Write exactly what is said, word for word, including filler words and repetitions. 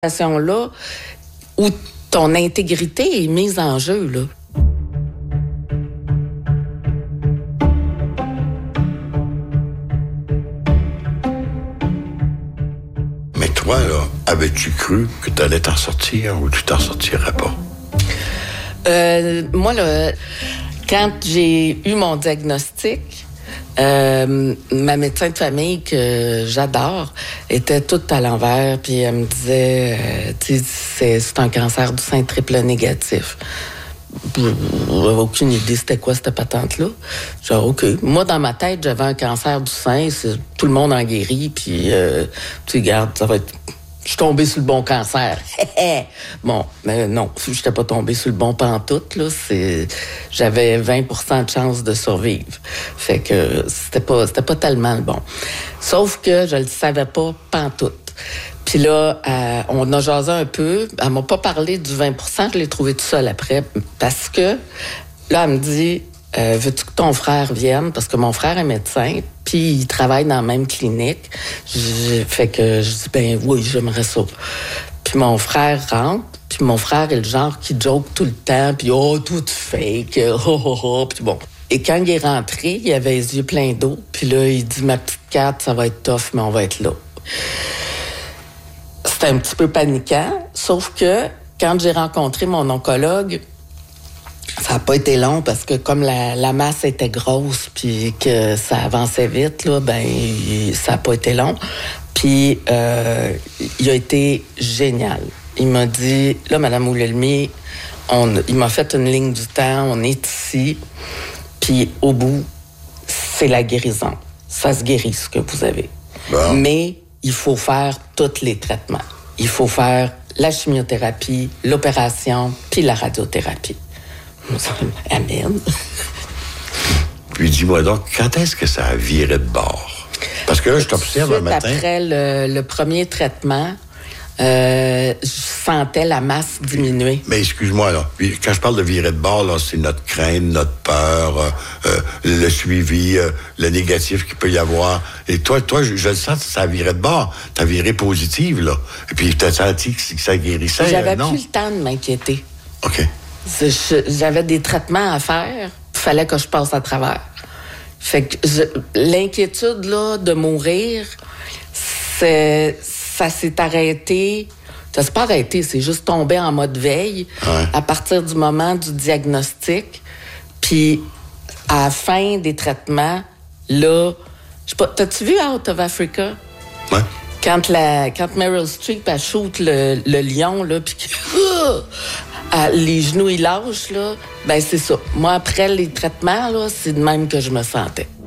là où ton intégrité est mise en jeu, là. Mais toi, là, avais-tu cru que tu allais t'en sortir ou tu t'en sortirais pas? Euh, moi, là, quand j'ai eu mon diagnostic, Euh, ma médecin de famille, que j'adore, était toute à l'envers, puis elle me disait, euh, tu sais, c'est, c'est un cancer du sein triple négatif. J'avais aucune idée c'était quoi cette patente-là. Genre, OK. Moi, dans ma tête, j'avais un cancer du sein, c'est, tout le monde en guérit, puis euh, tu regardes, ça va être... Je suis tombée sur le bon cancer. Bon, mais non, je n'étais pas tombée sur le bon pantoute, là. C'est, j'avais vingt pour cent de chance de survivre. Fait que c'était pas, c'était pas tellement le bon. Sauf que je le savais pas pantoute. Puis là, euh, on a jasé un peu. Elle m'a pas parlé du vingt pour cent, je l'ai trouvé tout seul après. Parce que là, elle me dit, euh, veux-tu que ton frère vienne? Parce que mon frère est médecin, puis il travaille dans la même clinique. Je, fait que je dis, ben oui, j'aimerais ça. Puis mon frère rentre, puis mon frère est le genre qui joke tout le temps, puis oh, tout fake, oh, oh, oh, puis bon. Et quand il est rentré, il avait les yeux pleins d'eau, puis là, il dit, ma petite Kat, ça va être tough, mais on va être là. C'était un petit peu paniquant, sauf que quand j'ai rencontré mon oncologue, ça n'a pas été long parce que comme la, la masse était grosse puis que ça avançait vite, là, ben ça n'a pas été long. Puis euh, il a été génial. Il m'a dit, là, Madame Oulelmi, on, il m'a fait une ligne du temps, on est ici, puis au bout, c'est la guérison. Ça se guérit, ce que vous avez. Bon. Mais il faut faire tous les traitements. Il faut faire la chimiothérapie, l'opération, puis la radiothérapie. Amen. Puis dis-moi donc, quand est-ce que ça a viré de bord? Parce que là, je t'observe un matin. Après le, le premier traitement, euh, je sentais la masse diminuer. Mais excuse-moi, là. Quand je parle de virer de bord, là, c'est notre crainte, notre peur, euh, euh, le suivi, euh, le négatif qu'il peut y avoir. Et toi, toi, je, je le sens, ça a viré de bord. T'as viré positive, là. Et puis, t'as senti que, que ça guérissait, J'avais euh, non? plus le temps de m'inquiéter. OK. J'avais des traitements à faire. Il fallait que je passe à travers. Fait que je, l'inquiétude là, de mourir, c'est, ça s'est arrêté. Ça s'est pas arrêté, c'est juste tombé en mode veille ouais. à partir du moment du diagnostic. Puis, à la fin des traitements, là, je sais pas, t'as-tu vu Out of Africa? Ouais. Quand, la, quand Meryl Streep, elle shoot le, le lion, là, puis Ah, les genoux, ils lâchent, là. Ben, c'est ça. Moi, après les traitements, là, c'est de même que je me sentais.